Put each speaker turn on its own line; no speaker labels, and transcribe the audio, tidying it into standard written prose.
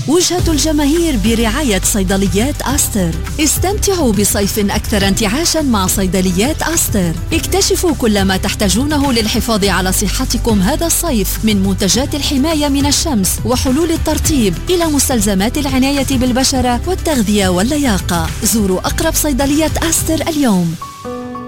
وجهة الجماهير برعاية صيدليات أستر. استمتعوا بصيف أكثر انتعاشا مع صيدليات أستر. اكتشفوا كل ما تحتاجونه للحفاظ على صحتكم هذا الصيف، من منتجات الحماية من الشمس وحلول الترطيب إلى مستلزمات العناية بالبشرة والتغذية واللياقة. زوروا أقرب صيدلية أستر اليوم.